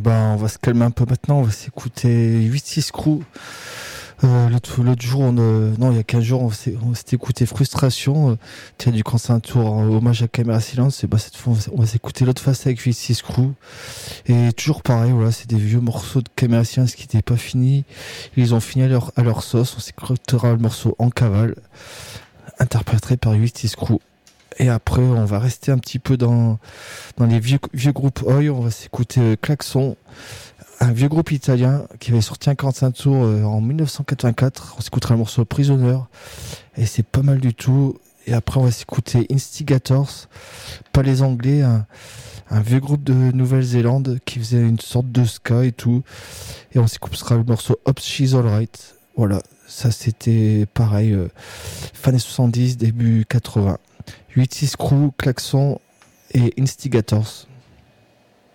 On va se calmer un peu maintenant, on va s'écouter 8-6 Crew. L'autre jour, non, il y a 15 jours, on s'était écouté Frustration, du Quentin Tour en hommage à Caméra Silence. Et cette fois, on va s'écouter l'autre face avec 8-6 Crew. Et toujours pareil, voilà, c'est des vieux morceaux de Caméra Silence qui n'étaient pas finis. Ils ont fini à leur sauce. On s'écoutera le morceau En Cavale, interprété par 8-6 Crew. Et après, on va rester un petit peu dans les vieux groupes Oi. On va s'écouter Klaxon, un vieux groupe italien qui avait sorti un 45 tours en 1984. On s'écoutera le morceau Prisoner et c'est pas mal du tout. Et après on va s'écouter Instigators, pas les Anglais, un vieux groupe de Nouvelle-Zélande qui faisait une sorte de ska et tout. Et on s'écoutera le morceau Oops She's Alright. Voilà, ça c'était pareil, fin des 70, début 80. 8-6 Crew, Klaxon et Instigators.